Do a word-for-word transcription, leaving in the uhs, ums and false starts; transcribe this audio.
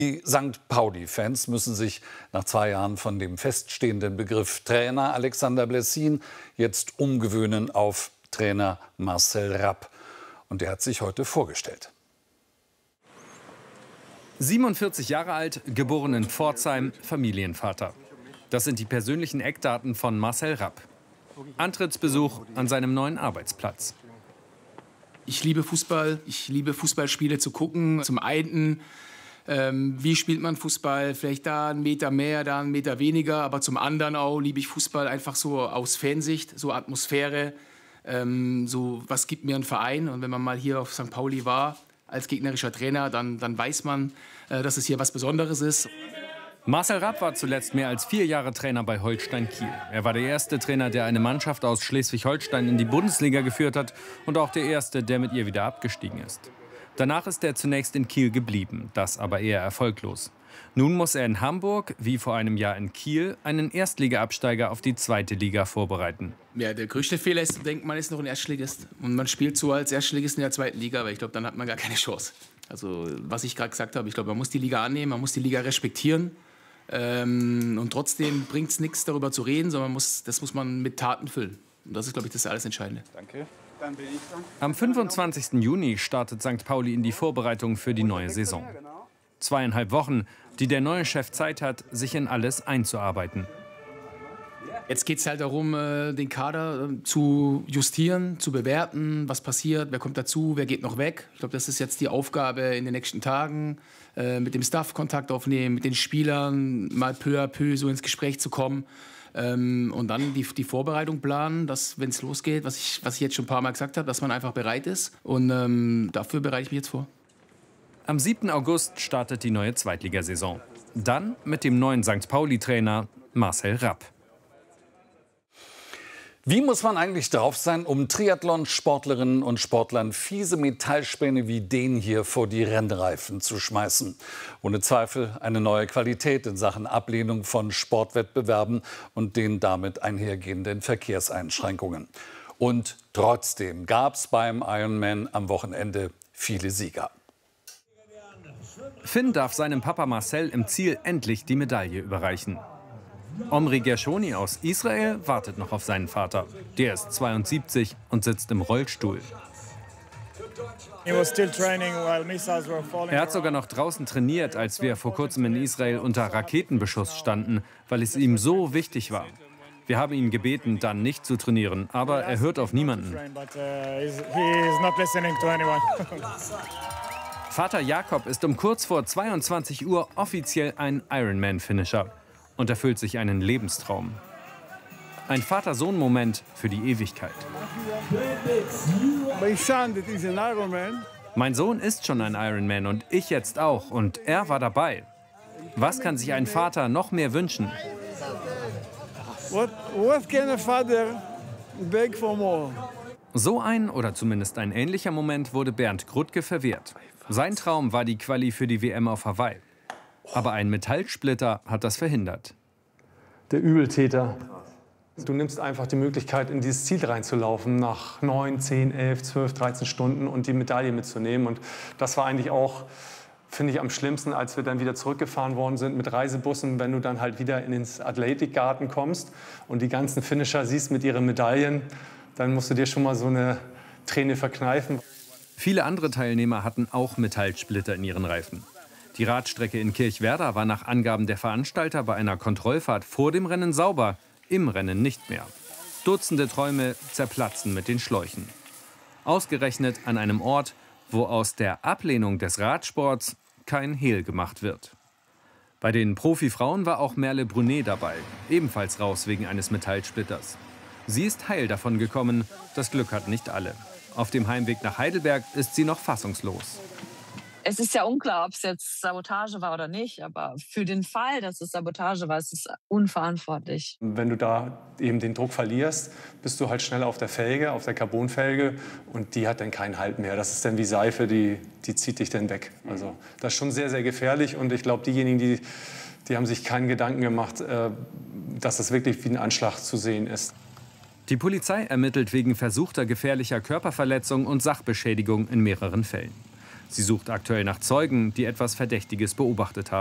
Die Sankt Pauli-Fans müssen sich nach zwei Jahren von dem feststehenden Begriff Trainer Alexander Blessin jetzt umgewöhnen auf Trainer Marcel Rapp. Und der hat sich heute vorgestellt. siebenundvierzig Jahre alt, geboren in Pforzheim, Familienvater. Das sind die persönlichen Eckdaten von Marcel Rapp. Antrittsbesuch an seinem neuen Arbeitsplatz. Ich liebe Fußball, ich liebe Fußballspiele zu gucken. Zum einen, ähm, wie spielt man Fußball? Vielleicht da einen Meter mehr, da einen Meter weniger. Aber zum anderen auch liebe ich Fußball einfach so aus Fansicht, so Atmosphäre. Ähm, so, was gibt mir ein Verein? Und wenn man mal hier auf Sankt Pauli war, als gegnerischer Trainer, dann, dann weiß man, äh, dass es hier was Besonderes ist. Marcel Rapp war zuletzt mehr als vier Jahre Trainer bei Holstein Kiel. Er war der erste Trainer, der eine Mannschaft aus Schleswig-Holstein in die Bundesliga geführt hat und auch der erste, der mit ihr wieder abgestiegen ist. Danach ist er zunächst in Kiel geblieben, das aber eher erfolglos. Nun muss er in Hamburg, wie vor einem Jahr in Kiel, einen Erstliga-Absteiger auf die zweite Liga vorbereiten. Ja, der größte Fehler ist zu denken, man ist noch ein Erstligist. Und man spielt so als Erstligist in der zweiten Liga, aber ich glaube, dann hat man gar keine Chance. Also, was ich gerade gesagt habe, ich glaube, man muss die Liga annehmen, man muss die Liga respektieren. Ähm, und trotzdem bringt es nichts, darüber zu reden, sondern muss, das muss man mit Taten füllen. Und das ist, glaube ich, das alles Entscheidende. Danke. Dann bin ich dran. Am fünfundzwanzigsten Juni startet Sankt Pauli in die Vorbereitung für die neue Saison. Zweieinhalb Wochen, die der neue Chef Zeit hat, sich in alles einzuarbeiten. Jetzt geht es halt darum, den Kader zu justieren, zu bewerten, was passiert, wer kommt dazu, wer geht noch weg. Ich glaube, das ist jetzt die Aufgabe in den nächsten Tagen, mit dem Staff Kontakt aufnehmen, mit den Spielern mal peu à peu so ins Gespräch zu kommen und dann die, die Vorbereitung planen, dass, wenn es losgeht, was ich, was ich jetzt schon ein paar Mal gesagt habe, dass man einfach bereit ist. Und ähm, dafür bereite ich mich jetzt vor. Am siebten August startet die neue Zweitligasaison. Dann mit dem neuen Sankt Pauli-Trainer Marcel Rapp. Wie muss man eigentlich drauf sein, um Triathlon-Sportlerinnen und Sportlern fiese Metallspäne wie den hier vor die Rennreifen zu schmeißen? Ohne Zweifel eine neue Qualität in Sachen Ablehnung von Sportwettbewerben und den damit einhergehenden Verkehrseinschränkungen. Und trotzdem gab es beim Ironman am Wochenende viele Sieger. Finn darf seinem Papa Marcel im Ziel endlich die Medaille überreichen. Omri Gershoni aus Israel wartet noch auf seinen Vater. Der ist zweiundsiebzig und sitzt im Rollstuhl. Er hat sogar noch draußen trainiert, als wir vor kurzem in Israel unter Raketenbeschuss standen, weil es ihm so wichtig war. Wir haben ihn gebeten, dann nicht zu trainieren, aber er hört auf niemanden. Vater Jakob ist um kurz vor zweiundzwanzig Uhr offiziell ein Ironman-Finisher und erfüllt sich einen Lebenstraum. Ein Vater-Sohn-Moment für die Ewigkeit. Mein Sohn ist schon ein Ironman und ich jetzt auch. Und er war dabei. Was kann sich ein Vater noch mehr wünschen? So ein oder zumindest ein ähnlicher Moment wurde Bernd Grutke verwehrt. Sein Traum war die Quali für die W M auf Hawaii. Aber ein Metallsplitter hat das verhindert. Der Übeltäter. Du nimmst einfach die Möglichkeit, in dieses Ziel reinzulaufen, nach neun, zehn, elf, zwölf, dreizehn Stunden und die Medaille mitzunehmen. Und das war eigentlich auch, finde ich, am schlimmsten, als wir dann wieder zurückgefahren worden sind mit Reisebussen, wenn du dann halt wieder in den Athletikgarten kommst und die ganzen Finisher siehst mit ihren Medaillen, dann musst du dir schon mal so eine Träne verkneifen. Viele andere Teilnehmer hatten auch Metallsplitter in ihren Reifen. Die Radstrecke in Kirchwerder war nach Angaben der Veranstalter bei einer Kontrollfahrt vor dem Rennen sauber, im Rennen nicht mehr. Dutzende Träume zerplatzen mit den Schläuchen. Ausgerechnet an einem Ort, wo aus der Ablehnung des Radsports kein Hehl gemacht wird. Bei den Profifrauen war auch Merle Brunet dabei, ebenfalls raus wegen eines Metallsplitters. Sie ist heil davon gekommen, das Glück hat nicht alle. Auf dem Heimweg nach Heidelberg ist sie noch fassungslos. Es ist ja unklar, ob es jetzt Sabotage war oder nicht, aber für den Fall, dass es Sabotage war, ist es unverantwortlich. Wenn du da eben den Druck verlierst, bist du halt schnell auf der Felge, auf der Carbonfelge und die hat dann keinen Halt mehr. Das ist dann wie Seife, die, die zieht dich dann weg. Also das ist schon sehr, sehr gefährlich und ich glaube, diejenigen, die, die haben sich keinen Gedanken gemacht, äh, dass es wirklich wie ein Anschlag zu sehen ist. Die Polizei ermittelt wegen versuchter gefährlicher Körperverletzung und Sachbeschädigung in mehreren Fällen. Sie sucht aktuell nach Zeugen, die etwas Verdächtiges beobachtet haben.